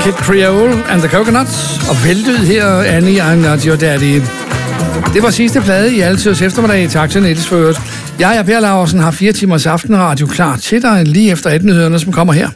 Kid Creole and the Coconuts. Og væltede her, Annie, I'm not your daddy. Det var sidste plade i Altidets eftermiddag i Taxa Niels for øvrigt. Jeg og Per Laursen har 4 timers aftenradio klar til dig lige efter 18-nyhederne, som kommer her.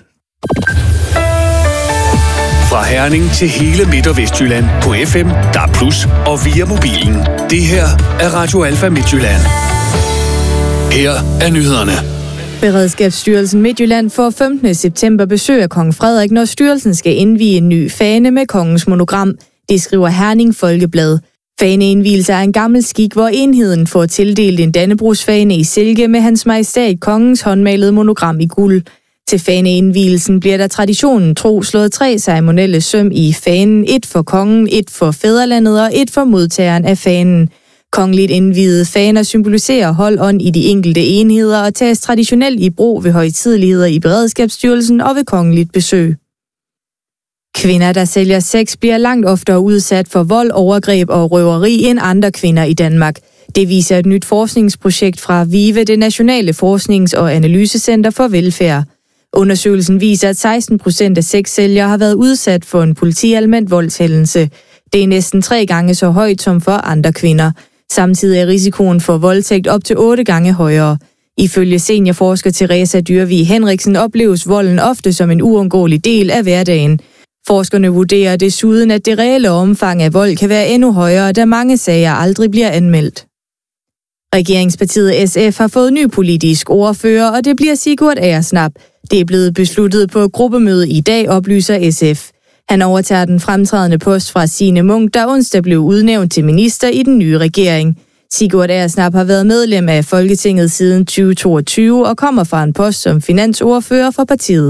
Fra Herning til hele Midt- og Vestjylland på FM, DAB+ og via mobilen. Det her er Radio Alfa Midtjylland. Her er nyhederne. Beredskabsstyrelsen Midtjylland får 15. september besøg af kong Frederik, når styrelsen skal indvie en ny fane med kongens monogram. Det skriver Herning Folkeblad. Faneindvielse er en gammel skik, hvor enheden får tildelt en dannebrogsfane i silke med hans majestæt kongens håndmalede monogram i guld. Til faneindvielsen bliver der traditionen tro slået 3 ceremonielle søm i fanen, 1 for kongen, 1 for fædrelandet og 1 for modtageren af fanen. Kongeligt indviede faner symboliserer hold-ånd i de enkelte enheder og tages traditionelt i brug ved højtideligheder i Beredskabsstyrelsen og ved kongeligt besøg. Kvinder, der sælger sex, bliver langt oftere udsat for vold, overgreb og røveri end andre kvinder i Danmark. Det viser et nyt forskningsprojekt fra VIVE, det Nationale Forsknings- og Analysecenter for Velfærd. Undersøgelsen viser, at 16% af sexsælgere har været udsat for en politianmeldt voldshændelse. Det er næsten 3 gange så højt som for andre kvinder. Samtidig er risikoen for voldtægt op til 8 gange højere. Ifølge seniorforsker Teresa Dyrvig Henriksen opleves volden ofte som en uundgåelig del af hverdagen. Forskerne vurderer desuden, at det reelle omfang af vold kan være endnu højere, da mange sager aldrig bliver anmeldt. Regeringspartiet SF har fået ny politisk ordfører, og det bliver Sigurd Agersnap. Det er blevet besluttet på et gruppemøde i dag, oplyser SF. Han overtager den fremtrædende post fra Signe Munk, der onsdag blev udnævnt til minister i den nye regering. Sigurd Agersnap har været medlem af Folketinget siden 2022 og kommer fra en post som finansordfører for partiet.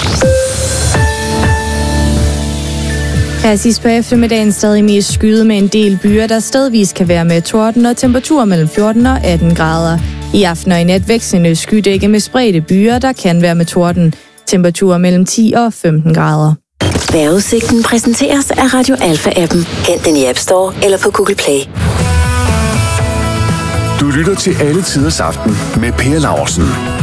Her sidst på eftermiddagen stadig mest skyet med en del byer, der stedvis kan være med torden og temperaturer mellem 14 og 18 grader. I aften og i nat vekslende skydække med spredte byer, der kan være med torden. Temperaturer mellem 10 og 15 grader. Vejrudsigten præsenteres af Radio Alfa-appen. Hent den i App Store eller på Google Play. Du lytter til Alle Tiders Aften med Per Laursen.